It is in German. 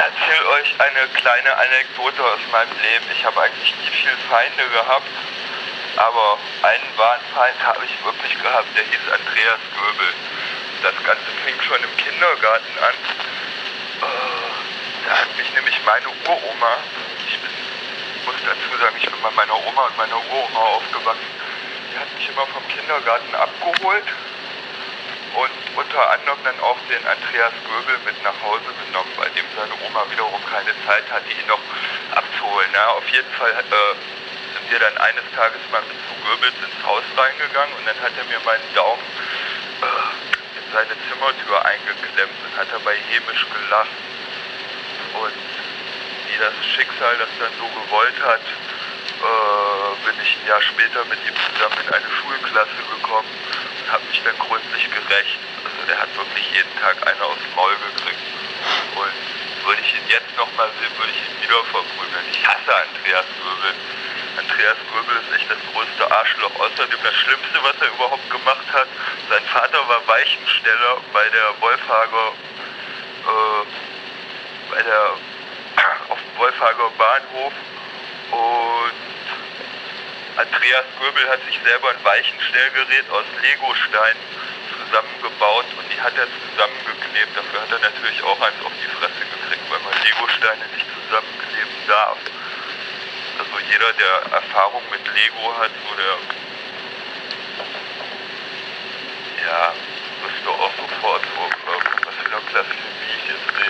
erzähle euch eine kleine Anekdote aus meinem Leben. Ich habe eigentlich nie viele Feinde gehabt, aber einen wahren Feind habe ich wirklich gehabt, der hieß Andreas Göbel. Das Ganze fing schon im Kindergarten an. Da hat mich nämlich meine Uroma, muss dazu sagen, ich bin bei meiner Oma und meiner Uroma aufgewachsen, die hat mich immer vom Kindergarten abgeholt und unter anderem dann auch den Andreas Göbel mit nach Hause genommen, bei dem seine Oma wiederum keine Zeit hatte, ihn noch abzuholen. Na, auf jeden Fall sind wir dann eines Tages mal mit zu Goebbels ins Haus reingegangen und dann hat er mir meinen Daumen in seine Zimmertür eingeklemmt und hat dabei hämisch gelacht. Und wie das Schicksal das dann so gewollt hat, bin ich ein Jahr später mit ihm zusammen in eine Schulklasse gekommen und habe mich dann gründlich gerächt. Also der hat wirklich jeden Tag eine aufs Maul gekriegt. Und würde ich ihn jetzt nochmal sehen, würde ich ihn wieder verprügeln. Ich hasse Andreas Göbel. Andreas Göbel ist echt das größte Arschloch. Außerdem das Schlimmste, was er überhaupt gemacht hat. Sein Vater war Weichensteller bei der Wolfhager, auf dem Wolfhager Bahnhof. Und Andreas Göbel hat sich selber ein Weichenstellgerät aus Legosteinen zusammengebaut und die hat er zusammengeklebt. Dafür hat er natürlich auch eins auf die Fresse gekriegt, weil man Legosteine nicht zusammenkleben darf. Also jeder, der Erfahrung mit Lego hat, so der, ja, wüsste auch sofort, was für eine Klasse, wie ich jetzt rede.